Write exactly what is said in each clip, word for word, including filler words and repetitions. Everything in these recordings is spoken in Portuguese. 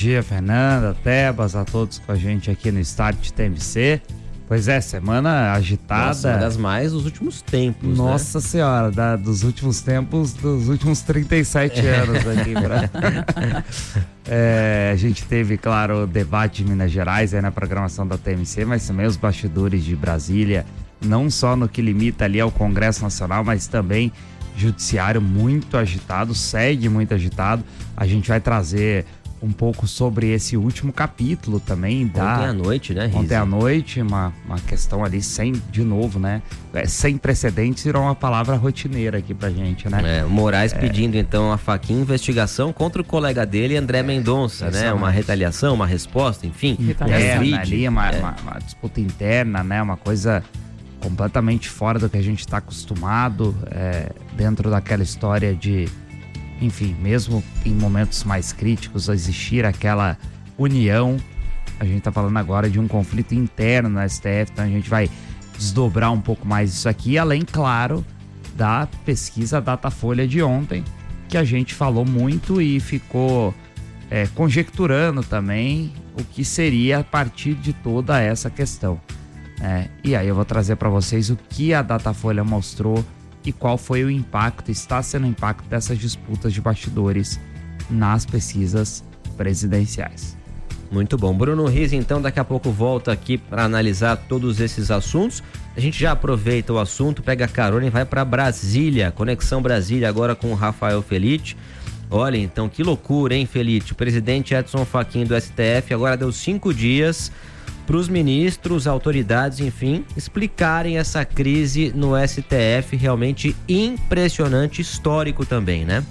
dia, Fernanda, Tebas, a todos com a gente aqui no Start T M C. Pois é, semana agitada. Nossa, uma das mais dos últimos tempos, Nossa né? senhora, da, dos últimos tempos, dos últimos trinta e sete é. anos aqui. Pra... é, a gente teve, claro, o debate de Minas Gerais aí na programação da T M C, mas também os bastidores de Brasília, não só no que limita ali ao Congresso Nacional, mas também judiciário muito agitado, segue muito agitado. A gente vai trazer um pouco sobre esse último capítulo também. Da... Ontem à noite, né, Riz? Ontem à noite, uma, uma questão ali sem, de novo, né? É, sem precedentes, virou uma palavra rotineira aqui pra gente, né? É, o Moraes é... pedindo, então, a faquinha investigação contra o colega dele, André Mendonça, é, né? Uma retaliação, uma resposta, enfim. Interna ali, uma, é. uma, uma disputa interna, né? Uma coisa completamente fora do que a gente está acostumado, é, dentro daquela história de, enfim, mesmo em momentos mais críticos, existir aquela união. A gente está falando agora de um conflito interno no S T F, então a gente vai desdobrar um pouco mais isso aqui, além, claro, da pesquisa Datafolha de ontem, que a gente falou muito e ficou é, conjecturando também o que seria a partir de toda essa questão. É, e aí eu vou trazer para vocês o que a Datafolha mostrou e qual foi o impacto, está sendo o impacto dessas disputas de bastidores nas pesquisas presidenciais. Muito bom. Bruno Riz, então, daqui a pouco volta aqui para analisar todos esses assuntos. A gente já aproveita o assunto, pega a carona e vai para Brasília. Conexão Brasília agora com o Rafael Felite. Olha, então, que loucura, hein, Felite? O presidente Edson Fachin do S T F agora deu cinco dias para os ministros, autoridades, enfim, explicarem essa crise no S T F, realmente impressionante, histórico também, né?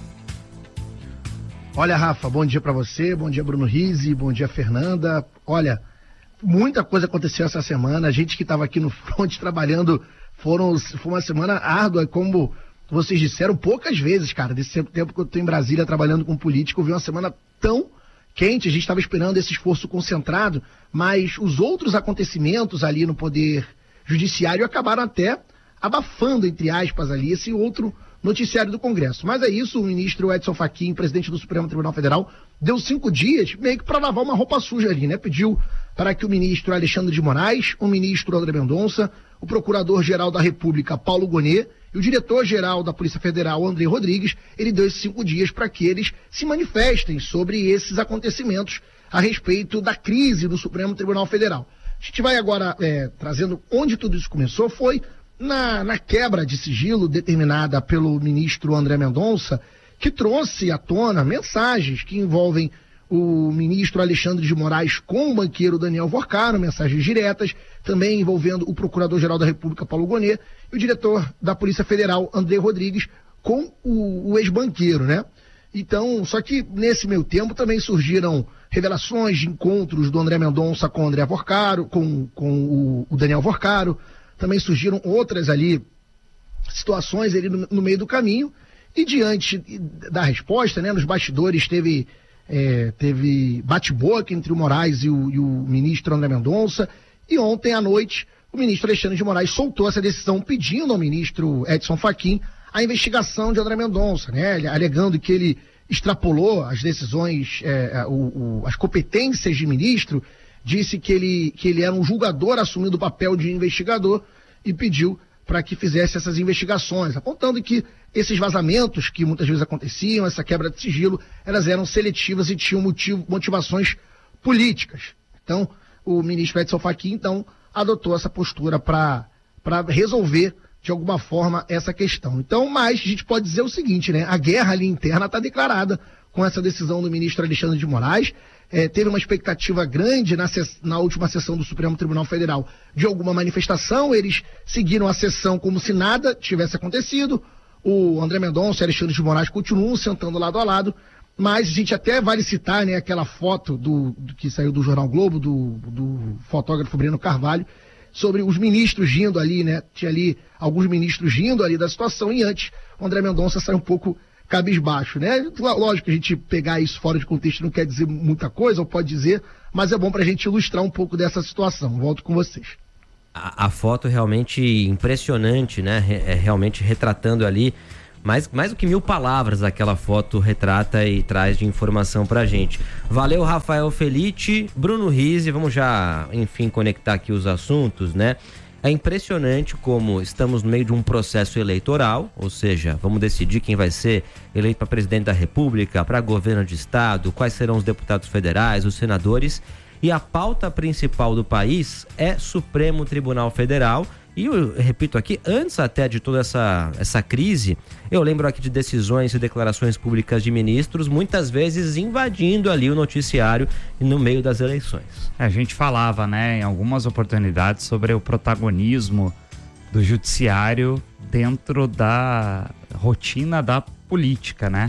Olha, Rafa, bom dia para você, bom dia Bruno Rizzi, bom dia Fernanda. Olha, muita coisa aconteceu essa semana, a gente que estava aqui no front trabalhando, foram, foi uma semana árdua, como vocês disseram, poucas vezes, cara, desse tempo que eu estou em Brasília trabalhando com político, eu vi uma semana tão quente, a gente estava esperando esse esforço concentrado, mas os outros acontecimentos ali no Poder Judiciário acabaram até abafando, entre aspas, ali, esse outro noticiário do Congresso. Mas é isso, o ministro Edson Fachin, presidente do Supremo Tribunal Federal, deu cinco dias meio que para lavar uma roupa suja ali, né? Pediu para que o ministro Alexandre de Moraes, o ministro André Mendonça, o procurador-geral da República, Paulo Gonet, e o diretor-geral da Polícia Federal, André Rodrigues, ele deu esses cinco dias para que eles se manifestem sobre esses acontecimentos a respeito da crise do Supremo Tribunal Federal. A gente vai agora é, trazendo onde tudo isso começou, foi na, na quebra de sigilo determinada pelo ministro André Mendonça, que trouxe à tona mensagens que envolvem o ministro Alexandre de Moraes com o banqueiro Daniel Vorcaro, mensagens diretas, também envolvendo o procurador-geral da República, Paulo Gonet, e o diretor da Polícia Federal, André Rodrigues, com o, o ex-banqueiro, né? Então, só que nesse meio tempo também surgiram revelações de encontros do André Mendonça com o André Vorcaro, com, com o, o Daniel Vorcaro, também surgiram outras ali, situações ali no, no meio do caminho, e diante da resposta, né, nos bastidores teve... É, teve bate-boca entre o Moraes e o, e o ministro André Mendonça, e ontem à noite o ministro Alexandre de Moraes soltou essa decisão pedindo ao ministro Edson Fachin a investigação de André Mendonça, né, alegando que ele extrapolou as decisões, é, o, o, as competências de ministro, disse que ele, que ele era um julgador assumindo o papel de investigador e pediu para que fizesse essas investigações, apontando que esses vazamentos que muitas vezes aconteciam, essa quebra de sigilo, elas eram seletivas e tinham motivo, motivações políticas. Então, o ministro Edson Fachin, então, adotou essa postura para para resolver, de alguma forma, essa questão. Então, mas a gente pode dizer o seguinte, né? A guerra ali interna está declarada com essa decisão do ministro Alexandre de Moraes. É, teve uma expectativa grande na, na última sessão do Supremo Tribunal Federal de alguma manifestação, eles seguiram a sessão como se nada tivesse acontecido, o André Mendonça e Alexandre de Moraes continuam sentando lado a lado, mas a gente até vale citar, né, aquela foto do, do que saiu do Jornal Globo, do, do fotógrafo Breno Carvalho, sobre os ministros rindo ali, né, tinha ali alguns ministros rindo ali da situação, e antes o André Mendonça saiu um pouco cabisbaixo, né? Lógico que a gente pegar isso fora de contexto não quer dizer muita coisa, ou pode dizer, mas é bom pra gente ilustrar um pouco dessa situação. Volto com vocês. A, a foto realmente impressionante, né? É realmente retratando ali Mais, mais do que mil palavras aquela foto retrata e traz de informação pra gente. Valeu, Rafael Felitti, Bruno Rizzi, vamos já, enfim, conectar aqui os assuntos, né? É impressionante como estamos no meio de um processo eleitoral, ou seja, vamos decidir quem vai ser eleito para presidente da República, para governo de estado, quais serão os deputados federais, os senadores, e a pauta principal do país é Supremo Tribunal Federal. E eu repito aqui, antes até de toda essa, essa crise, eu lembro aqui de decisões e declarações públicas de ministros, muitas vezes invadindo ali o noticiário no meio das eleições. A gente falava, né, em algumas oportunidades sobre o protagonismo do judiciário dentro da rotina da política, né?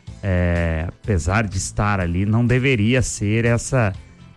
É, apesar de estar ali, não deveria ser essa...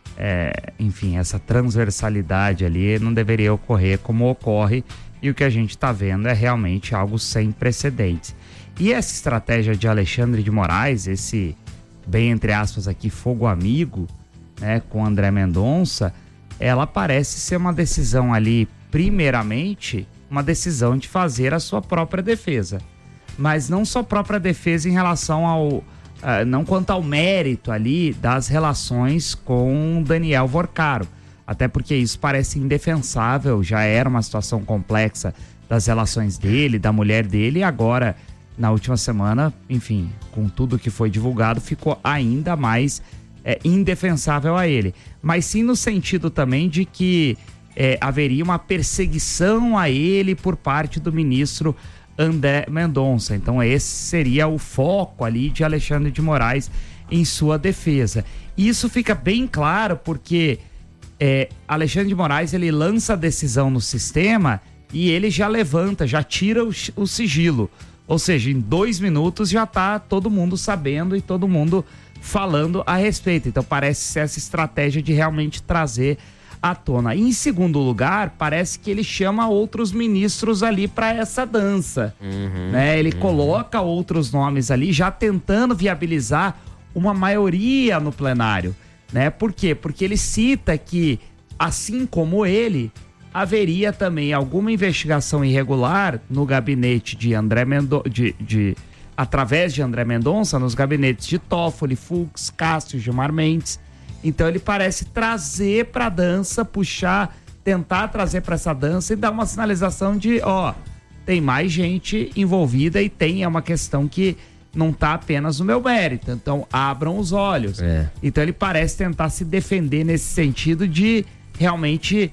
É, enfim, essa transversalidade ali não deveria ocorrer como ocorre, e o que a gente está vendo é realmente algo sem precedentes. E essa estratégia de Alexandre de Moraes, esse, bem entre aspas aqui, fogo amigo, né, com André Mendonça, ela parece ser uma decisão ali, primeiramente, uma decisão de fazer a sua própria defesa. Mas não só própria defesa em relação ao... Uh, não quanto ao mérito ali das relações com Daniel Vorcaro, até porque isso parece indefensável, já era uma situação complexa das relações dele, da mulher dele, e agora, na última semana, enfim, com tudo que foi divulgado, ficou ainda mais é, indefensável a ele. Mas sim no sentido também de que é, haveria uma perseguição a ele por parte do ministro André Mendonça. Então esse seria o foco ali de Alexandre de Moraes em sua defesa. E isso fica bem claro porque é, Alexandre de Moraes, ele lança a decisão no sistema e ele já levanta, já tira o, o sigilo. Ou seja, em dois minutos já está todo mundo sabendo e todo mundo falando a respeito. Então parece ser essa estratégia de realmente trazer à tona. E, em segundo lugar, parece que ele chama outros ministros ali para essa dança. Uhum, né? Ele uhum. coloca outros nomes ali, já tentando viabilizar uma maioria no plenário. Né? Por quê? Porque ele cita que, assim como ele, haveria também alguma investigação irregular no gabinete de André Mendonça, de, de, através de André Mendonça, nos gabinetes de Toffoli, Fux, Cássio, Gilmar Mendes. Então ele parece trazer para a dança, puxar, tentar trazer para essa dança e dar uma sinalização de, ó, tem mais gente envolvida e tem, é uma questão que não tá apenas no meu mérito, então abram os olhos. É. Então ele parece tentar se defender nesse sentido de realmente,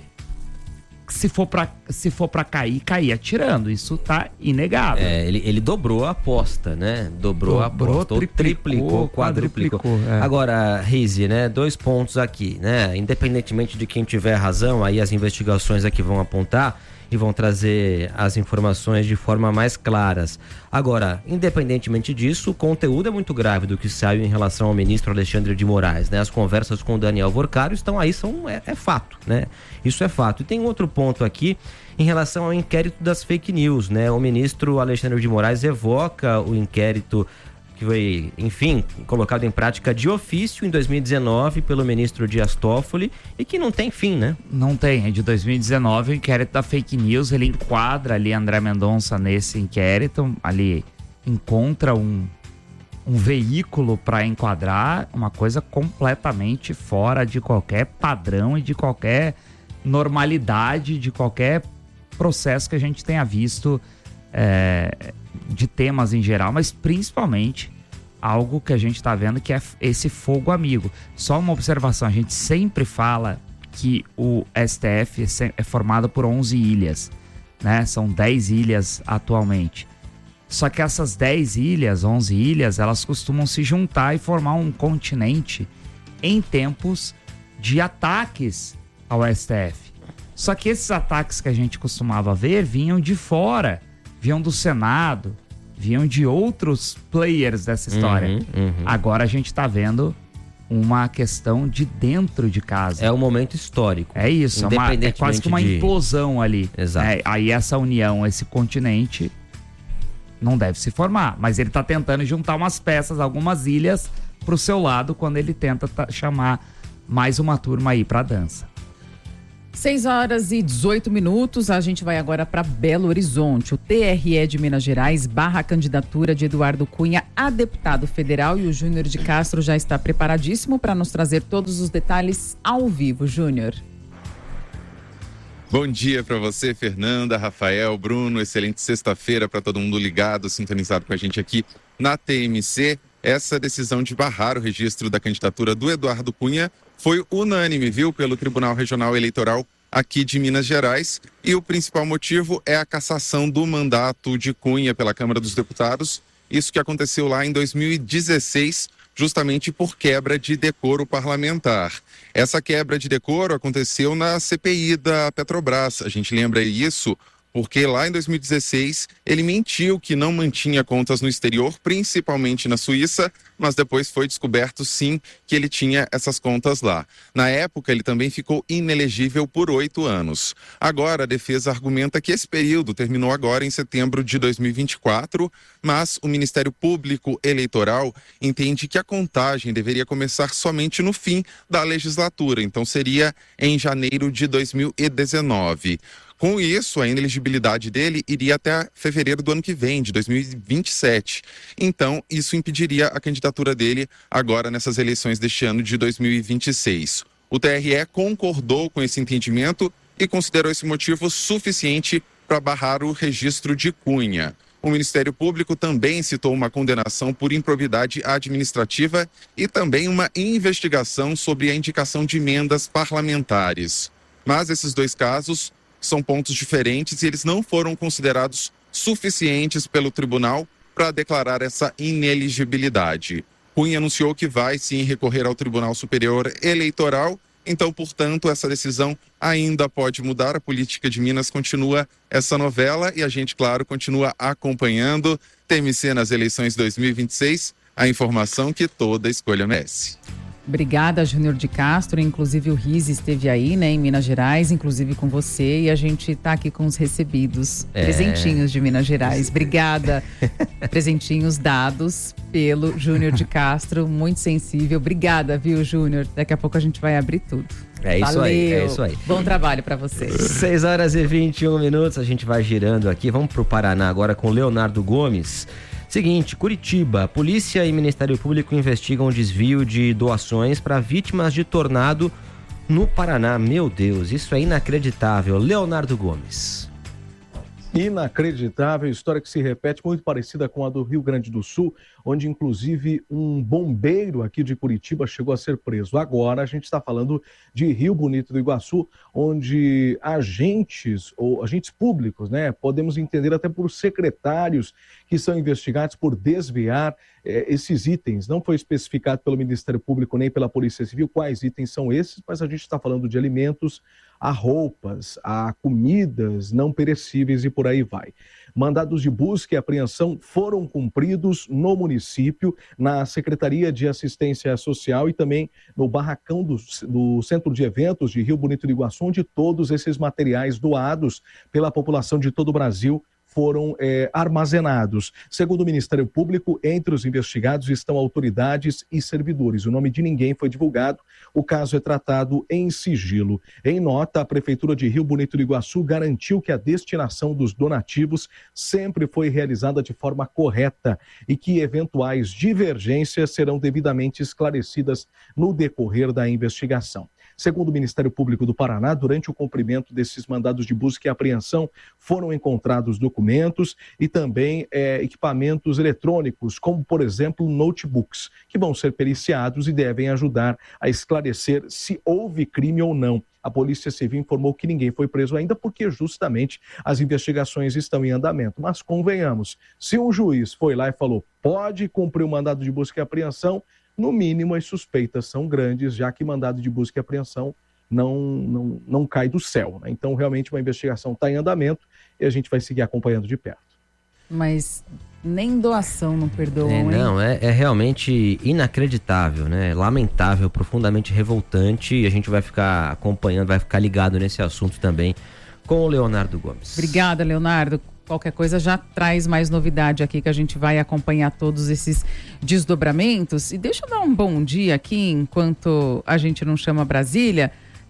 se for para se for para cair, cair atirando. Isso tá inegável. É, ele, ele dobrou a aposta, né? Dobrou, dobrou a aposta, triplicou, triplicou, quadruplicou. quadruplicou é. Agora, Rizzi, né? Dois pontos aqui, né? Independentemente de quem tiver razão, aí as investigações aqui vão apontar e vão trazer as informações de forma mais claras. Agora, independentemente disso, o conteúdo é muito grave do que saiu em relação ao ministro Alexandre de Moraes, né? As conversas com o Daniel Vorcaro estão aí, são, é, é fato, né? Isso é fato. E tem outro ponto aqui em relação ao inquérito das fake news, né? O ministro Alexandre de Moraes evoca o inquérito que foi, enfim, colocado em prática de ofício em dois mil e dezenove pelo ministro Dias Toffoli e que não tem fim, né? Não tem, é de dois mil e dezenove, o inquérito da fake news, ele enquadra ali André Mendonça nesse inquérito, ali encontra um, um veículo para enquadrar, uma coisa completamente fora de qualquer padrão e de qualquer normalidade, de qualquer processo que a gente tenha visto é, de temas em geral, mas principalmente algo que a gente está vendo que é esse fogo amigo. Só uma observação, a gente sempre fala que o S T F é formado por onze ilhas, né? São dez ilhas atualmente. Só que essas dez ilhas, onze ilhas, elas costumam se juntar e formar um continente em tempos de ataques ao S T F. Só que esses ataques que a gente costumava ver vinham de fora, vinham do Senado, vinham de outros players dessa história. Uhum, uhum. Agora a gente está vendo uma questão de dentro de casa. É um momento histórico. É isso, é, uma, é quase que uma de... implosão ali. Exato. É, aí essa união, esse continente não deve se formar, mas ele está tentando juntar umas peças, algumas ilhas para o seu lado quando ele tenta chamar mais uma turma aí para dança. seis horas e dezoito minutos, a gente vai agora para Belo Horizonte. O T R E de Minas Gerais barra a candidatura de Eduardo Cunha a deputado federal e o Júnior de Castro já está preparadíssimo para nos trazer todos os detalhes ao vivo. Júnior. Bom dia para você, Fernanda, Rafael, Bruno. Excelente sexta-feira para todo mundo ligado, sintonizado com a gente aqui na T M C. Essa decisão de barrar o registro da candidatura do Eduardo Cunha foi unânime, viu, pelo Tribunal Regional Eleitoral aqui de Minas Gerais. E o principal motivo é a cassação do mandato de Cunha pela Câmara dos Deputados. Isso que aconteceu lá em dois mil e dezesseis, justamente por quebra de decoro parlamentar. Essa quebra de decoro aconteceu na C P I da Petrobras. A gente lembra isso porque lá em dois mil e dezesseis ele mentiu que não mantinha contas no exterior, principalmente na Suíça, mas depois foi descoberto sim que ele tinha essas contas lá. Na época ele também ficou inelegível por oito anos. Agora a defesa argumenta que esse período terminou agora em setembro de dois mil e vinte e quatro, mas o Ministério Público Eleitoral entende que a contagem deveria começar somente no fim da legislatura, então seria em janeiro de dois mil e dezenove. Com isso, a inelegibilidade dele iria até fevereiro do ano que vem, de dois mil e vinte e sete. Então, isso impediria a candidatura dele agora nessas eleições deste ano de dois mil e vinte e seis. O T R E concordou com esse entendimento e considerou esse motivo suficiente para barrar o registro de Cunha. O Ministério Público também citou uma condenação por improbidade administrativa e também uma investigação sobre a indicação de emendas parlamentares. Mas esses dois casos são pontos diferentes e eles não foram considerados suficientes pelo tribunal para declarar essa ineligibilidade. Cunha anunciou que vai sim recorrer ao Tribunal Superior Eleitoral, então, portanto, essa decisão ainda pode mudar. A política de Minas continua essa novela e a gente, claro, continua acompanhando. T M C nas eleições dois mil e vinte e seis, a informação que toda escolha merece. Obrigada, Júnior de Castro. Inclusive o Riz esteve aí, né, em Minas Gerais, inclusive com você, e a gente está aqui com os recebidos, é. presentinhos de Minas Gerais. Obrigada. Presentinhos dados pelo Júnior de Castro, muito sensível. Obrigada, viu, Júnior? Daqui a pouco a gente vai abrir tudo. É isso Valeu. aí, é isso aí. Bom trabalho para você. seis horas e vinte e um minutos, a gente vai girando aqui. Vamos pro Paraná agora com Leonardo Gomes. Seguinte, Curitiba, polícia e Ministério Público investigam o desvio de doações para vítimas de tornado no Paraná. Meu Deus, isso é inacreditável. Leonardo Gomes. Inacreditável, história que se repete, muito parecida com a do Rio Grande do Sul, onde inclusive um bombeiro aqui de Curitiba chegou a ser preso. Agora a gente está falando de Rio Bonito do Iguaçu, onde agentes ou agentes públicos, né, podemos entender até por secretários que são investigados por desviar eh, esses itens. Não foi especificado pelo Ministério Público nem pela Polícia Civil quais itens são esses, mas a gente está falando de alimentos, a roupas, a comidas não perecíveis e por aí vai. Mandados de busca e apreensão foram cumpridos no município, na Secretaria de Assistência Social e também no barracão do, do Centro de Eventos de Rio Bonito do Iguaçu, onde todos esses materiais doados pela população de todo o Brasil foram é, armazenados. Segundo o Ministério Público, entre os investigados estão autoridades e servidores. O nome de ninguém foi divulgado. O caso é tratado em sigilo. Em nota, a Prefeitura de Rio Bonito do Iguaçu garantiu que a destinação dos donativos sempre foi realizada de forma correta e que eventuais divergências serão devidamente esclarecidas no decorrer da investigação. Segundo o Ministério Público do Paraná, durante o cumprimento desses mandados de busca e apreensão, foram encontrados documentos e também é, equipamentos eletrônicos, como, por exemplo, notebooks, que vão ser periciados e devem ajudar a esclarecer se houve crime ou não. A Polícia Civil informou que ninguém foi preso ainda porque justamente as investigações estão em andamento. Mas convenhamos, se um juiz foi lá e falou pode cumprir o mandado de busca e apreensão, no mínimo as suspeitas são grandes, já que mandado de busca e apreensão não, não, não cai do céu, né? Então realmente uma investigação está em andamento e a gente vai seguir acompanhando de perto. Mas nem doação não perdoam, é, hein? Não, é, é realmente inacreditável, né? Lamentável, profundamente revoltante, e a gente vai ficar acompanhando, vai ficar ligado nesse assunto também com o Leonardo Gomes. Obrigada, Leonardo. Qualquer coisa já traz mais novidade aqui, que a gente vai acompanhar todos esses desdobramentos. E deixa eu dar um bom dia aqui, enquanto a gente não chama Brasília.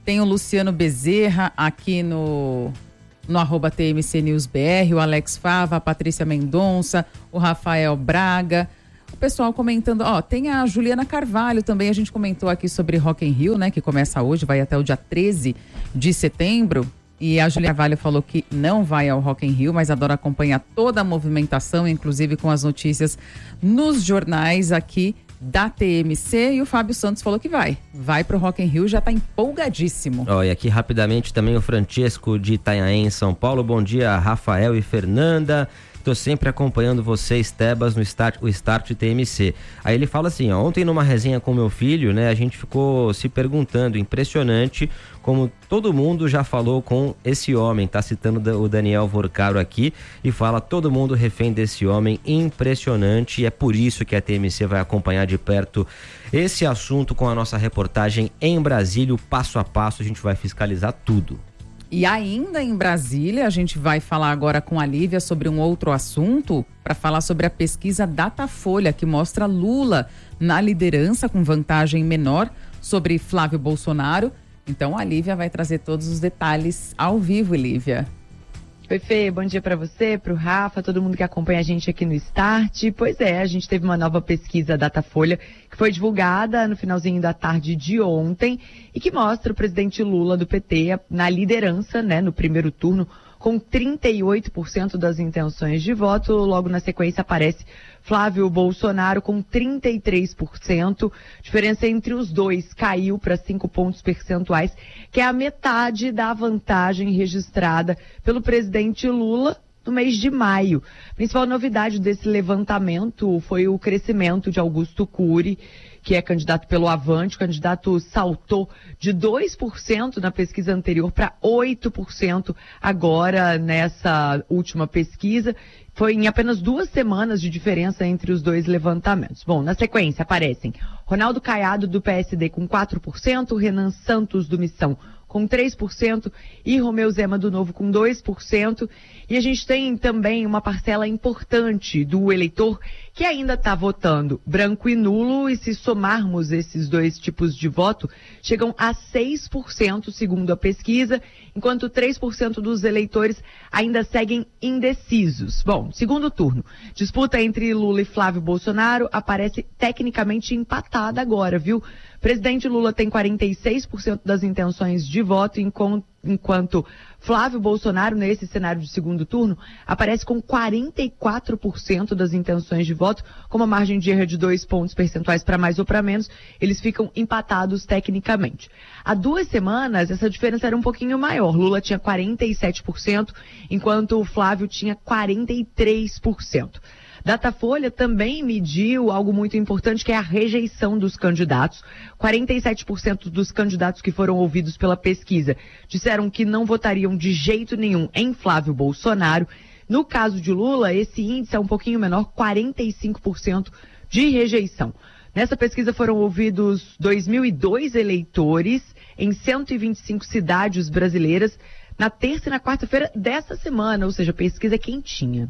Tem o Luciano Bezerra aqui no, no arroba T M C News B R, o Alex Fava, a Patrícia Mendonça, o Rafael Braga. O pessoal comentando, ó, tem a Juliana Carvalho também, a gente comentou aqui sobre Rock in Rio, né, que começa hoje, vai até o dia treze de setembro. E a Juliana Carvalho falou que não vai ao Rock in Rio, mas adora acompanhar toda a movimentação, inclusive com as notícias nos jornais aqui da T M C. E o Fábio Santos falou que vai. Vai pro Rock in Rio, já tá empolgadíssimo. Ó, e aqui rapidamente também o Francesco de Itanhaém, em São Paulo. Bom dia, Rafael e Fernanda. Tô sempre acompanhando vocês, Tebas, no Start, o Start T M C. Aí ele fala assim, ó, ontem numa resenha com meu filho, né, a gente ficou se perguntando, impressionante como todo mundo já falou com esse homem, tá citando o Daniel Vorcaro aqui, e fala todo mundo refém desse homem, impressionante, e é por isso que a T M C vai acompanhar de perto esse assunto com a nossa reportagem em Brasília, passo a passo, a gente vai fiscalizar tudo. E ainda em Brasília, a gente vai falar agora com a Lívia sobre um outro assunto, para falar sobre a pesquisa Datafolha, que mostra Lula na liderança com vantagem menor sobre Flávio Bolsonaro. Então a Lívia vai trazer todos os detalhes ao vivo, Lívia. Oi, Fê, bom dia para você, para o Rafa, todo mundo que acompanha a gente aqui no Start. Pois é, a gente teve uma nova pesquisa Datafolha que foi divulgada no finalzinho da tarde de ontem e que mostra o presidente Lula do P T na liderança, né, no primeiro turno, com trinta e oito por cento das intenções de voto. Logo na sequência aparece Flávio Bolsonaro com trinta e três por cento. A diferença entre os dois caiu para cinco pontos percentuais, que é a metade da vantagem registrada pelo presidente Lula no mês de maio. A principal novidade desse levantamento foi o crescimento de Augusto Cury, que é candidato pelo Avante. O candidato saltou de dois por cento na pesquisa anterior para oito por cento agora nessa última pesquisa. Foi em apenas duas semanas de diferença entre os dois levantamentos. Bom, na sequência aparecem Ronaldo Caiado do P S D com quatro por cento, Renan Santos do Missão com três por cento e Romeu Zema do Novo com dois por cento. E a gente tem também uma parcela importante do eleitor que ainda está votando branco e nulo, e se somarmos esses dois tipos de voto, chegam a seis por cento segundo a pesquisa, enquanto três por cento dos eleitores ainda seguem indecisos. Bom, segundo turno, disputa entre Lula e Flávio Bolsonaro aparece tecnicamente empatada agora, viu? Presidente Lula tem quarenta e seis por cento das intenções de voto, enquanto Flávio Bolsonaro, nesse cenário de segundo turno, aparece com quarenta e quatro por cento das intenções de voto, com uma margem de erro de dois pontos percentuais para mais ou para menos. Eles ficam empatados tecnicamente. Há duas semanas, essa diferença era um pouquinho maior. Lula tinha quarenta e sete por cento, enquanto o Flávio tinha quarenta e três por cento. Datafolha também mediu algo muito importante, que é a rejeição dos candidatos. quarenta e sete por cento dos candidatos que foram ouvidos pela pesquisa disseram que não votariam de jeito nenhum em Flávio Bolsonaro. No caso de Lula, esse índice é um pouquinho menor, quarenta e cinco por cento de rejeição. Nessa pesquisa foram ouvidos dois mil e dois eleitores em cento e vinte e cinco cidades brasileiras na terça e na quarta-feira dessa semana, ou seja, pesquisa quentinha.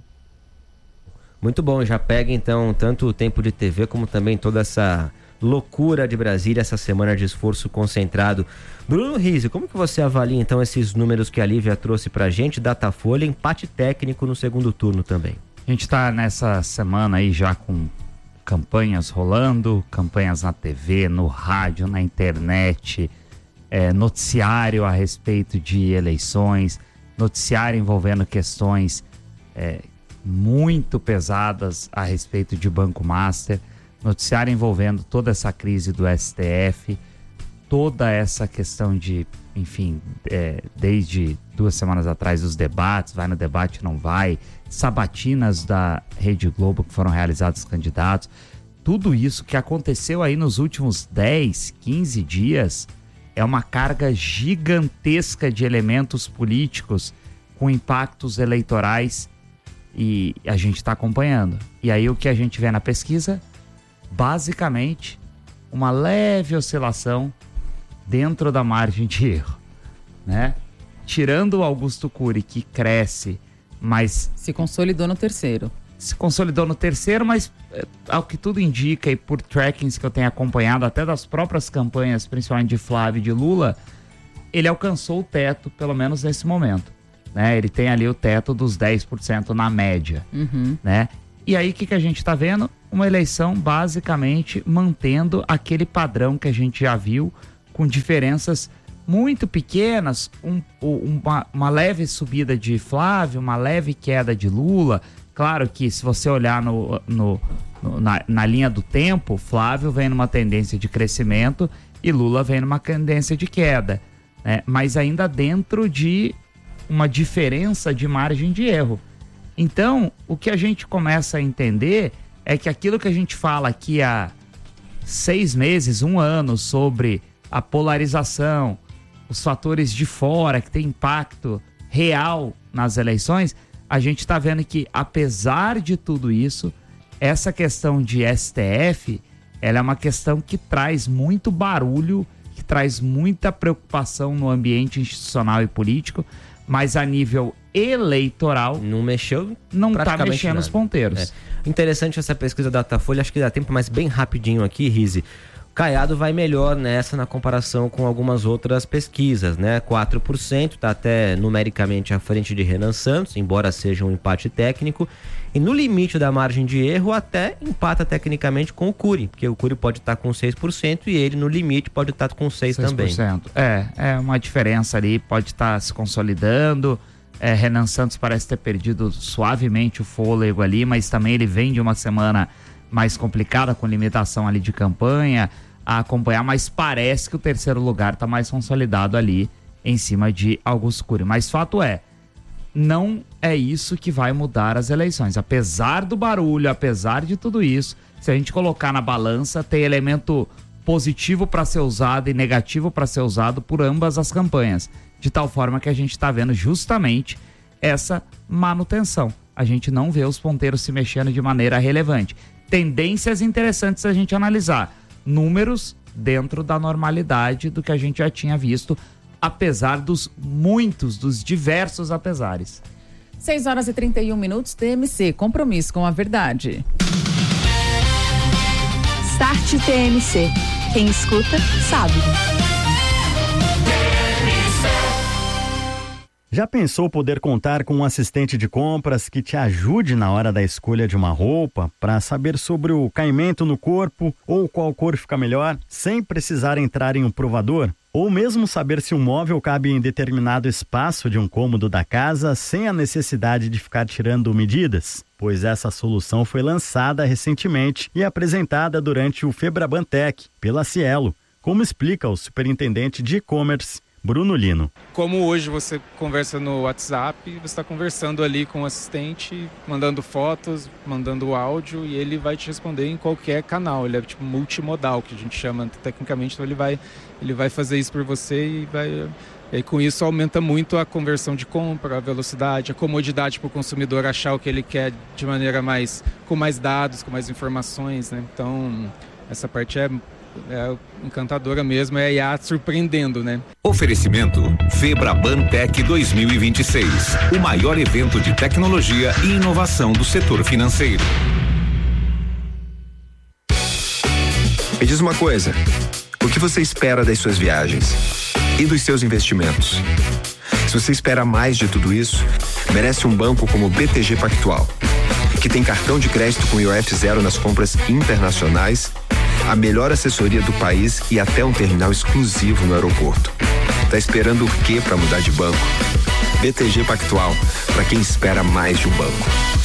Muito bom, já pega então tanto o tempo de T V como também toda essa loucura de Brasília, essa semana de esforço concentrado. Bruno Rizzi, como que você avalia então esses números que a Lívia trouxe pra gente, Datafolha, empate técnico no segundo turno também? A gente tá nessa semana aí já com campanhas rolando, campanhas na T V, no rádio, na internet, é, noticiário a respeito de eleições, noticiário envolvendo questões é, muito pesadas a respeito de Banco Master, noticiário envolvendo toda essa crise do S T F, toda essa questão de, enfim, é, desde duas semanas atrás os debates, vai no debate, não vai, sabatinas da Rede Globo que foram realizados os candidatos, tudo isso que aconteceu aí nos últimos dez, quinze dias é uma carga gigantesca de elementos políticos com impactos eleitorais. E a gente está acompanhando. E aí o que a gente vê na pesquisa? Basicamente, uma leve oscilação dentro da margem de erro, né? Tirando o Augusto Cury, que cresce, mas... Se consolidou no terceiro. Se consolidou no terceiro, mas ao que tudo indica, e por trackings que eu tenho acompanhado, até das próprias campanhas, principalmente de Flávio e de Lula, ele alcançou o teto, pelo menos nesse momento, né? Ele tem ali o teto dos dez por cento na média, Uhum. né? E aí, o que, que a gente está vendo? Uma eleição basicamente mantendo aquele padrão que a gente já viu, com diferenças muito pequenas, um, uma, uma leve subida de Flávio, uma leve queda de Lula. Claro que se você olhar no, no, no, na, na linha do tempo, Flávio vem numa tendência de crescimento e Lula vem numa tendência de queda, né? Mas ainda dentro de uma diferença de margem de erro. Então, o que a gente começa a entender é que aquilo que a gente fala aqui há seis meses, um ano, sobre a polarização, os fatores de fora que tem impacto real nas eleições, a gente está vendo que, apesar de tudo isso, essa questão de S T F, ela é uma questão que traz muito barulho, que traz muita preocupação no ambiente institucional e político, mas a nível eleitoral não mexeu, não está mexendo nada. Os ponteiros. É. Interessante essa pesquisa da Datafolha, acho que dá tempo, mas bem rapidinho aqui, Rizzi. Caiado vai melhor nessa na comparação com algumas outras pesquisas, né? quatro por cento, tá até numericamente à frente de Renan Santos, embora seja um empate técnico. E no limite da margem de erro, até empata tecnicamente com o Cury, porque o Cury pode estar com seis por cento e ele no limite pode estar com seis por cento também. seis por cento. É, é uma diferença ali, pode estar se consolidando. É, Renan Santos parece ter perdido suavemente o fôlego ali, mas também ele vem de uma semana mais complicada, com limitação ali de campanha a acompanhar, mas parece que o terceiro lugar está mais consolidado ali em cima de Augusto Cury. Mas fato é, não é isso que vai mudar as eleições. Apesar do barulho, apesar de tudo isso, se a gente colocar na balança, tem elemento positivo para ser usado e negativo para ser usado por ambas as campanhas, de tal forma que a gente está vendo justamente essa manutenção. A gente não vê os ponteiros se mexendo de maneira relevante. Tendências interessantes a gente analisar. Números dentro da normalidade do que a gente já tinha visto, apesar dos muitos, dos diversos apesares. seis horas e trinta e um minutos, T M C, compromisso com a verdade. Start T M C. Quem escuta, sabe. Já pensou poder contar com um assistente de compras que te ajude na hora da escolha de uma roupa, para saber sobre o caimento no corpo ou qual cor fica melhor, sem precisar entrar em um provador? Ou mesmo saber se um móvel cabe em determinado espaço de um cômodo da casa sem a necessidade de ficar tirando medidas? Pois essa solução foi lançada recentemente e apresentada durante o Febrabantec pela Cielo, como explica o superintendente de e-commerce, Bruno Lino. Como hoje você conversa no WhatsApp, você está conversando ali com o assistente, mandando fotos, mandando áudio, e ele vai te responder em qualquer canal. Ele é tipo multimodal, que a gente chama tecnicamente, então ele vai, ele vai fazer isso por você e vai... E aí, com isso aumenta muito a conversão de compra, a velocidade, a comodidade para o consumidor achar o que ele quer de maneira mais, com mais dados, com mais informações, né? Então, essa parte é É encantadora mesmo, é a I A surpreendendo, né? Oferecimento Febrabantec dois mil e vinte e seis, o maior evento de tecnologia e inovação do setor financeiro. Me diz uma coisa, o que você espera das suas viagens e dos seus investimentos? Se você espera mais de tudo isso, merece um banco como o B T G Pactual, que tem cartão de crédito com I O F zero nas compras internacionais, a melhor assessoria do país e até um terminal exclusivo no aeroporto. Tá esperando o quê para mudar de banco? B T G Pactual, para quem espera mais de um banco.